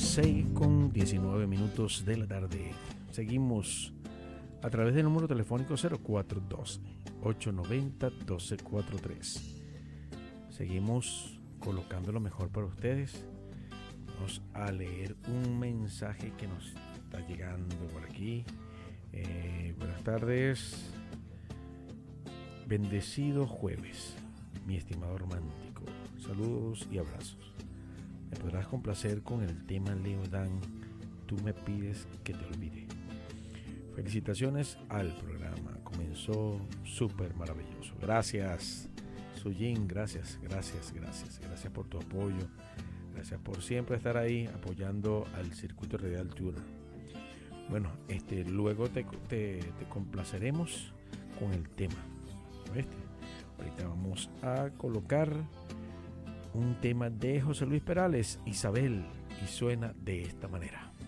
6:19 de la tarde. Seguimos a través del número telefónico 0412-890-1243. Seguimos colocando lo mejor para ustedes. Vamos a leer un mensaje que nos está llegando por aquí. Buenas tardes. Bendecido jueves, mi estimado romántico. Saludos y abrazos. Me podrás complacer con el tema Leo Dan, Tú me pides que te olvide. Felicitaciones al programa. Comenzó súper maravilloso. Gracias, Sujin. Gracias por tu apoyo. Gracias por siempre estar ahí apoyando al Circuito Radial Tuna. Bueno, luego te complaceremos con el tema. ¿Viste? Ahorita vamos a colocar un tema de José Luis Perales, Isabel, y suena de esta manera.